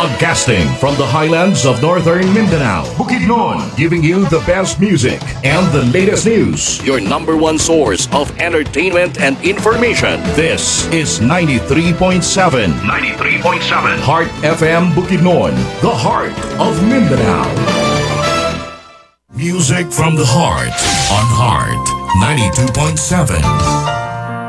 Broadcasting from the highlands of northern Mindanao, Bukidnon, giving you the best music and the latest news. Your number one source of entertainment and information. This is 93.7. 93.7. Heart FM Bukidnon, the heart of Mindanao. Music from the heart on Heart 92.7.